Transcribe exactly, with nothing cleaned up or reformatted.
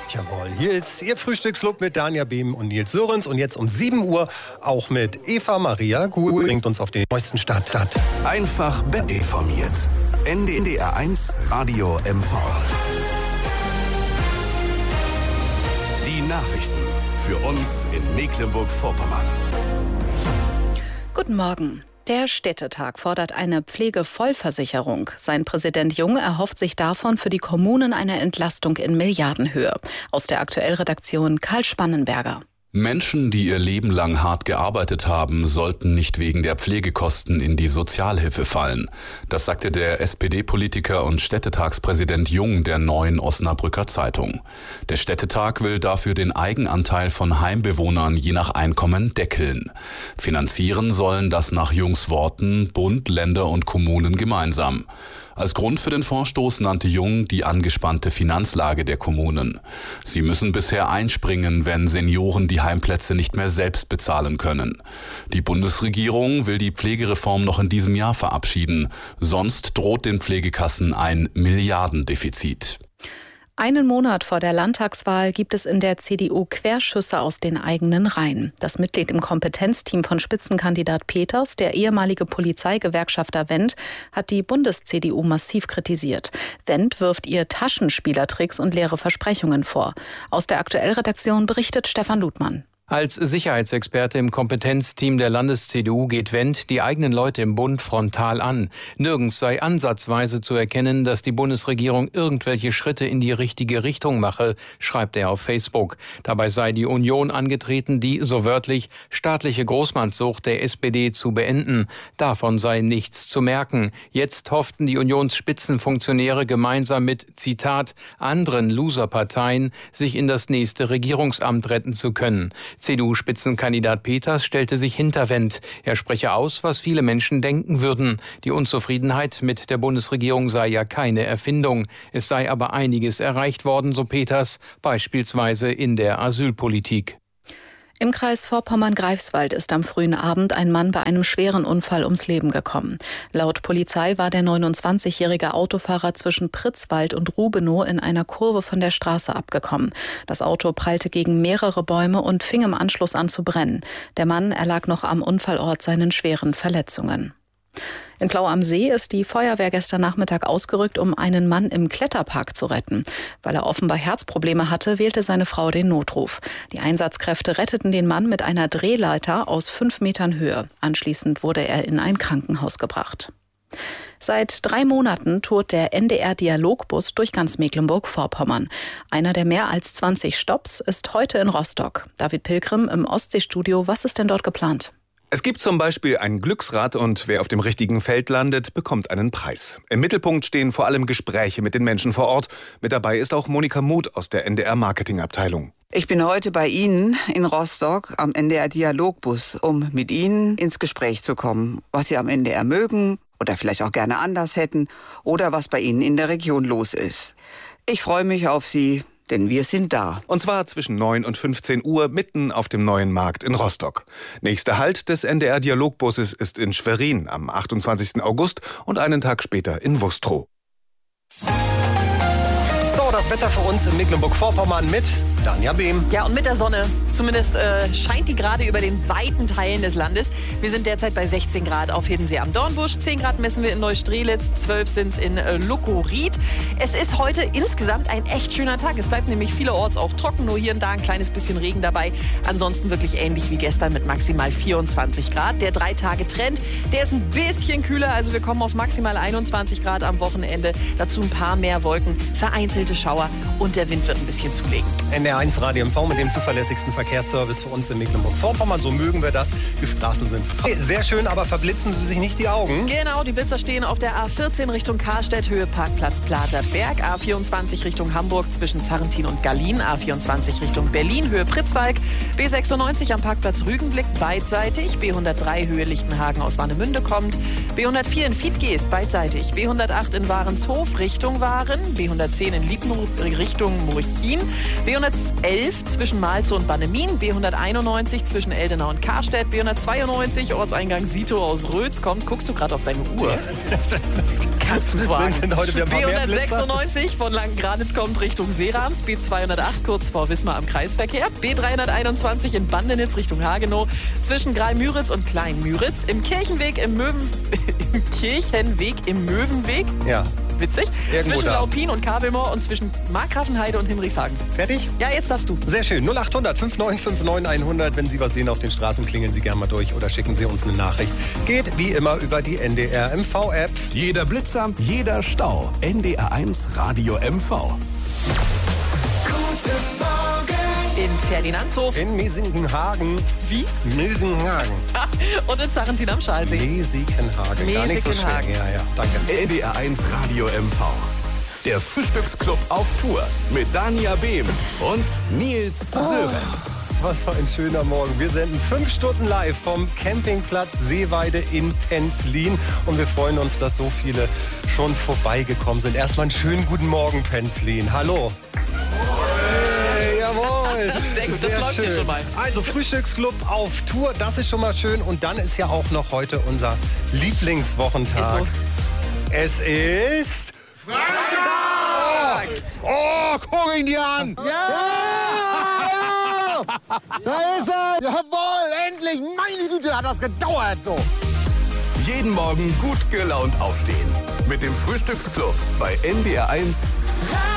Jawohl, hier ist Ihr Frühstücksclub mit Danja Behm und Nils Sörensen. Und jetzt um sieben Uhr auch mit Eva Maria Gut bringt uns auf den neuesten Stand. Einfach informiert. N D R eins Radio M V. Die Nachrichten für uns in Mecklenburg-Vorpommern. Guten Morgen. Der Städtetag fordert eine Pflegevollversicherung. Sein Präsident Jung erhofft sich davon für die Kommunen eine Entlastung in Milliardenhöhe. Aus der Aktuell-Redaktion Karl Spannenberger. Menschen, die ihr Leben lang hart gearbeitet haben, sollten nicht wegen der Pflegekosten in die Sozialhilfe fallen. Das sagte der S P D-Politiker und Städtetagspräsident Jung der Neuen Osnabrücker Zeitung. Der Städtetag will dafür den Eigenanteil von Heimbewohnern je nach Einkommen deckeln. Finanzieren sollen das nach Jungs Worten Bund, Länder und Kommunen gemeinsam. Als Grund für den Vorstoß nannte Jung die angespannte Finanzlage der Kommunen. Sie müssen bisher einspringen, wenn Senioren die Heimplätze nicht mehr selbst bezahlen können. Die Bundesregierung will die Pflegereform noch in diesem Jahr verabschieden. Sonst droht den Pflegekassen ein Milliardendefizit. Einen Monat vor der Landtagswahl gibt es in der C D U Querschüsse aus den eigenen Reihen. Das Mitglied im Kompetenzteam von Spitzenkandidat Peters, der ehemalige Polizeigewerkschafter Wendt, hat die Bundes-C D U massiv kritisiert. Wendt wirft ihr Taschenspielertricks und leere Versprechungen vor. Aus der Aktuell-Redaktion berichtet Stefan Ludmann. Als Sicherheitsexperte im Kompetenzteam der Landes-C D U geht Wendt die eigenen Leute im Bund frontal an. Nirgends sei ansatzweise zu erkennen, dass die Bundesregierung irgendwelche Schritte in die richtige Richtung mache, schreibt er auf Facebook. Dabei sei die Union angetreten, die, so wörtlich, staatliche Großmannssucht der S P D zu beenden. Davon sei nichts zu merken. Jetzt hofften die Unionsspitzenfunktionäre gemeinsam mit, Zitat, anderen Loserparteien, sich in das nächste Regierungsamt retten zu können. C D U-Spitzenkandidat Peters stellte sich hinter Wendt. Er spreche aus, was viele Menschen denken würden. Die Unzufriedenheit mit der Bundesregierung sei ja keine Erfindung. Es sei aber einiges erreicht worden, so Peters, beispielsweise in der Asylpolitik. Im Kreis Vorpommern-Greifswald ist am frühen Abend ein Mann bei einem schweren Unfall ums Leben gekommen. Laut Polizei war der neunundzwanzigjährige Autofahrer zwischen Pritzwald und Rubenow in einer Kurve von der Straße abgekommen. Das Auto prallte gegen mehrere Bäume und fing im Anschluss an zu brennen. Der Mann erlag noch am Unfallort seinen schweren Verletzungen. In Plau am See ist die Feuerwehr gestern Nachmittag ausgerückt, um einen Mann im Kletterpark zu retten. Weil er offenbar Herzprobleme hatte, wählte seine Frau den Notruf. Die Einsatzkräfte retteten den Mann mit einer Drehleiter aus fünf Metern Höhe. Anschließend wurde er in ein Krankenhaus gebracht. Seit drei Monaten tourt der N D R-Dialogbus durch ganz Mecklenburg-Vorpommern. Einer der mehr als zwanzig Stopps ist heute in Rostock. David Pilgrim im Ostseestudio. Was ist denn dort geplant? Es gibt zum Beispiel ein Glücksrad und wer auf dem richtigen Feld landet, bekommt einen Preis. Im Mittelpunkt stehen vor allem Gespräche mit den Menschen vor Ort. Mit dabei ist auch Monika Muth aus der N D R-Marketingabteilung. Ich bin heute bei Ihnen in Rostock am N D R-Dialogbus, um mit Ihnen ins Gespräch zu kommen, was Sie am N D R mögen oder vielleicht auch gerne anders hätten oder was bei Ihnen in der Region los ist. Ich freue mich auf Sie. Denn wir sind da. Und zwar zwischen neun und fünfzehn Uhr mitten auf dem neuen Markt in Rostock. Nächster Halt des N D R-Dialogbusses ist in Schwerin am achtundzwanzigsten August und einen Tag später in Wustrow. So, das Wetter für uns in Mecklenburg-Vorpommern mit Danja Behm. Ja, und mit der Sonne. Zumindest äh, scheint die gerade über den weiten Teilen des Landes. Wir sind derzeit bei sechzehn Grad auf Hiddensee am Dornbusch. zehn Grad messen wir in Neustrelitz, zwölf sind es in äh, Luckow-Ried. Es ist heute insgesamt ein echt schöner Tag. Es bleibt nämlich vielerorts auch trocken, nur hier und da ein kleines bisschen Regen dabei. Ansonsten wirklich ähnlich wie gestern mit maximal vierundzwanzig Grad. Der Drei-Tage-Trend, der ist ein bisschen kühler. Also wir kommen auf maximal einundzwanzig Grad am Wochenende. Dazu ein paar mehr Wolken, vereinzelte Schauer und der Wind wird ein bisschen zulegen. N D R eins Radio M V mit dem zuverlässigsten Verkehrsservice für uns in Mecklenburg-Vorpommern. So mögen wir das. Die Straßen sind frei. Sehr schön, aber verblitzen Sie sich nicht die Augen. Genau, die Blitzer stehen auf der A vierzehn Richtung Karstedt, Höhe Parkplatz Platerberg. A vierundzwanzig Richtung Hamburg zwischen Sarrentin und Gallien. A vierundzwanzig Richtung Berlin, Höhe Pritzwalk. B sechsundneunzig am Parkplatz Rügenblick, beidseitig. B hundertdrei Höhe Lichtenhagen aus Warnemünde kommt. B hundertvier in Fiedgeest, beidseitig. B hundertacht in Warenshof Richtung Waren. B hundertzehn in Liebnung Richtung Murchin. B hundertzehn elf zwischen Malzow und Bannemin, B hunderteinundneunzig zwischen Eldenau und Karstedt, B hundertzweiundneunzig Ortseingang Sito aus Rötz. Kommt, guckst du gerade auf deine Uhr? Kannst du es wagen? Sind heute wieder ein paar B mehr Blitzer? hundertsechsundneunzig von Langgranitz kommt Richtung Seerams, B zweihundertacht kurz vor Wismar am Kreisverkehr, B dreihunderteinundzwanzig in Bandenitz Richtung Hagenow zwischen Greil-Müritz und Klein-Müritz, im Kirchenweg im Möwen im Kirchenweg im Möwenweg. Ja. Witzig. Irgendwo zwischen da. Laupin und Kabelmoor und zwischen Markgrafenheide und Hinrichshagen. Fertig? Ja, jetzt darfst du. Sehr schön. null acht hundert fünf neun fünf neun hundert. Wenn Sie was sehen auf den Straßen, klingeln Sie gerne mal durch oder schicken Sie uns eine Nachricht. Geht wie immer über die N D R M V-App. Jeder Blitzer, jeder Stau. N D R eins Radio M V. Guten Morgen. In Ferdinandshof. In Mesingenhagen. Wie? Mesingenhagen. Und in Sarrentin am Schalsee. Mesingenhagen. Gar nicht so schwer. Mesingenhagen. Ja, ja. Danke. N D R eins Radio M V. Der Frühstücksclub auf Tour mit Dania Behm und Nils Sörenz. Was für ein schöner Morgen. Wir senden fünf Stunden live vom Campingplatz Seeweide in Penzlin. Und wir freuen uns, dass so viele schon vorbeigekommen sind. Erstmal einen schönen guten Morgen, Penzlin. Hallo. Hey, jawohl. Sehr gut, das Sehr läuft schön. hier schon mal. Also Frühstücksclub auf Tour, das ist schon mal schön. Und dann ist ja auch noch heute unser Lieblingswochentag. Ist so. Es ist... Freitag! Oh, guck ihn dir an! Ja! ja! Da ist er! Jawohl, endlich! Meine Güte, hat das gedauert, so! Jeden Morgen gut gelaunt aufstehen. Mit dem Frühstücksclub bei N D R eins.